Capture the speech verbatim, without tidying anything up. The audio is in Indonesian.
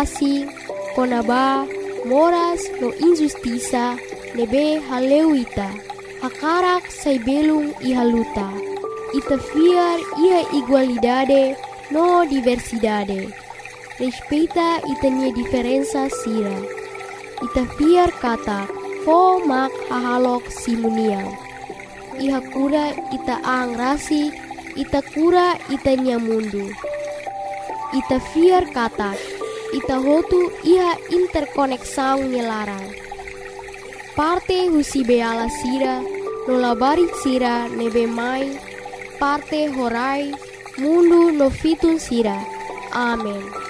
asing, konaba, moras no injustiça, nebe haleuita, hakarak sai belum ihaluta, ita fiar iha igualdade no diversidade, respeita itanya diferença sira, ita fiar kata, fo mak hahalok simuniang, iha kura ita ang rasi, ita kura itanya mundu, ita fiar kata, ita hotu iha interkoneksau nyelarang. Parte husi beala sira, no labari sira nebe mai, parte horai, mundu no fitun sira. Amen.